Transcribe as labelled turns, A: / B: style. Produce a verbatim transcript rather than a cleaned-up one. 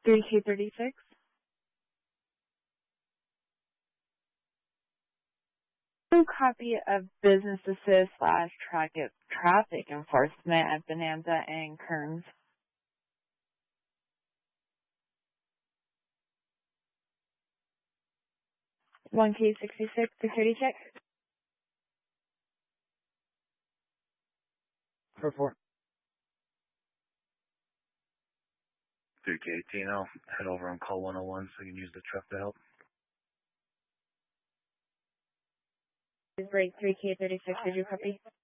A: three K thirty-six. True copy of business assist slash traffic traffic enforcement at Bonanza and Kearns. one K sixty-six, security check.
B: four four.
C: three K eighteen, I'll head over and call one oh one so you can use the truck to help.
A: Break three K thirty-six, did you copy?